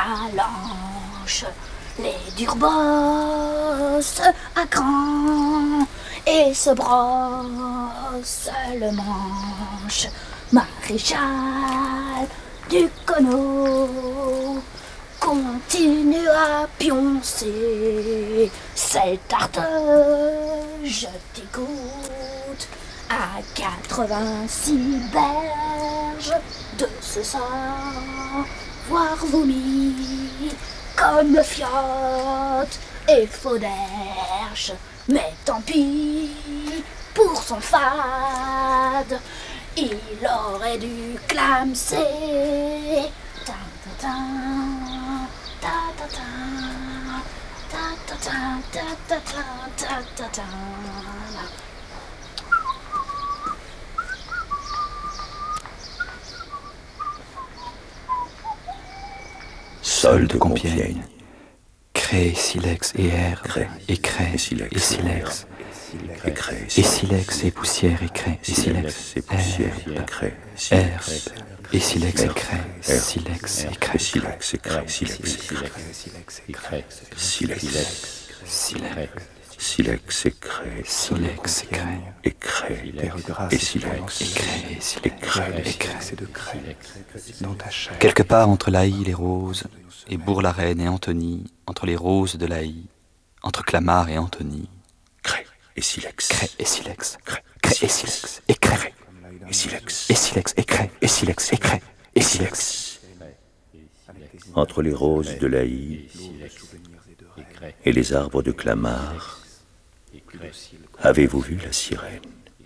galanche, les durs bossent à cran et se brossent le manche. Maréchal du Conneau continue à pioncer cette tarte, je t'écoute. À 86 berges de ce savoir vomi comme fiotte et fauderge. Mais tant pis pour son fade, il aurait dû clamser. Ta ta ta ta ta ta ta ta ta ta ta ta. Sol de Compiègne, cré, silex et herbe, et cré, et silex, et silex et poussière et cré, et silex, herbe, herbe, et silex et cré, silex et cré, silex et cré, silex et cré, silex, silex et cré, silex et cré, et cré, et silex, et cré. Quelque part entre l'Aï les roses, et Bourg-la-Reine et Antony, entre les roses de l'Aï, entre Clamart et Antony. Cré et silex, cré et silex, cré et silex, et cré, et silex, et silex, et cré, et silex, et cré, et silex. Entre les roses de l'Aï et les arbres de Clamart, avez-vous vu la sirène?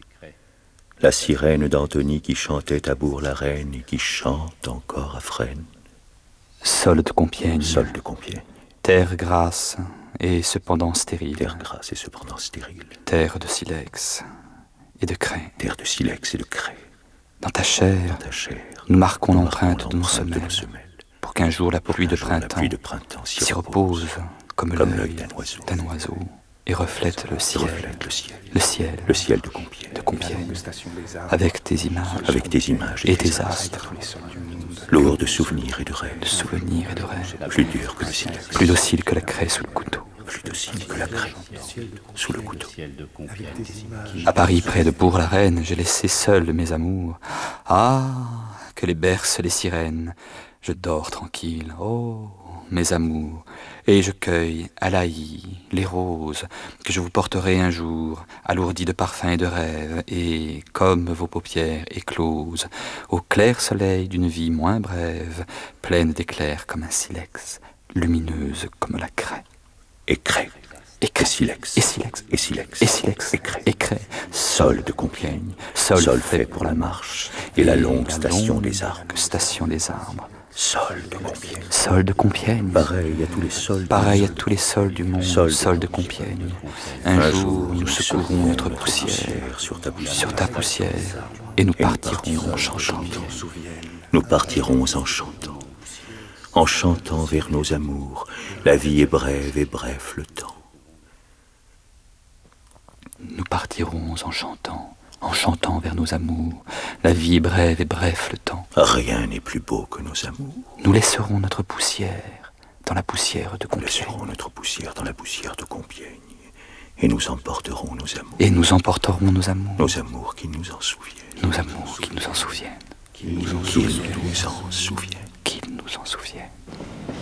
La sirène d'Antony qui chantait à Bourg-la-Reine et qui chante encore à Fresnes. Sol de Compiègne, Sol de Compiègne, terre grasse et cependant stérile, terre grasse et cependant stérile, terre de silex et de craie, terre de silex et de craie. Dans ta chair, nous marquons l'empreinte de nos semelles, pour qu'un jour la pluie de printemps s'y repose comme l'œil d'un oiseau et reflète le ciel de Compiègne, avec tes images, et tes astres, lourd de souvenirs et de rêves, plus dur que le silex, plus docile que la craie sous le couteau. Plus docile que la craie sous le couteau. À Paris, près de Bourg-la-Reine, j'ai laissé seuls mes amours. Ah, que les bercent les sirènes. Je dors tranquille, oh, mes amours, et je cueille à l'Aï les roses que je vous porterai un jour, alourdies de parfums et de rêves, et, comme vos paupières écloses, au clair soleil d'une vie moins brève, pleine d'éclairs comme un silex, lumineuse comme la craie. Et cré, et cré, silex, et silex, et silex, et silex, et cré, sol de Compiègne, sol fait pour la marche et la longue station des arbres. Sol de Compiègne, sol de Compiègne, pareil à tous les sols, du monde, sol de Compiègne. Un jour, nous secourons notre poussière sur ta poussière, et nous partirons en chantant. Nous partirons en chantant vers nos amours. La vie est brève et bref le temps. Nous partirons en chantant vers nos amours. La vie est brève et bref le temps. Rien n'est plus beau que nos amours. Nous laisserons notre poussière dans la poussière de Compiègne. Et nous emporterons nos amours. Nos amours qui nous en souviennent. Qu'ils nous en souviennent.